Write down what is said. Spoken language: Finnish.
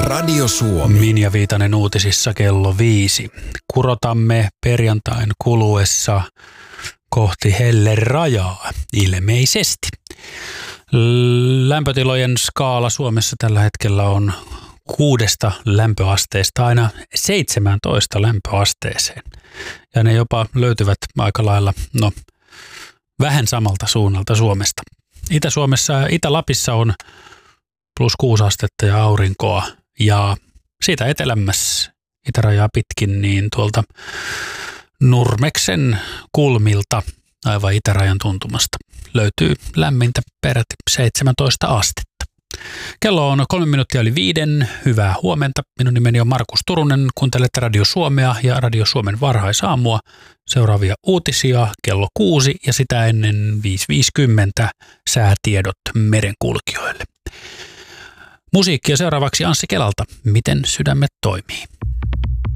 Radio Suomi. Minja Viitanen uutisissa kello 5. Kurotamme perjantain kuluessa kohti hellerajaa ilmeisesti. Lämpötilojen skaala Suomessa tällä hetkellä on 6 lämpöasteesta aina 17 lämpöasteeseen. Ja ne jopa löytyvät aika lailla, vähän samalta suunnalta Suomesta. Itä-Suomessa ja Itä-Lapissa on +6 astetta ja aurinkoa. Ja siitä etelämmässä itärajaa pitkin, niin tuolta Nurmeksen kulmilta aivan itärajan tuntumasta löytyy lämmintä peräti 17 astetta. Kello on 3 minuuttia yli 5. Hyvää huomenta. Minun nimeni on Markus Turunen. Kuuntelette Radio Suomea ja Radio Suomen varhaisaamua. Seuraavia uutisia kello 6 ja sitä ennen 5.50 säätiedot merenkulkijoille. Musiikkia seuraavaksi Anssi Kelalta. Miten sydämet toimii?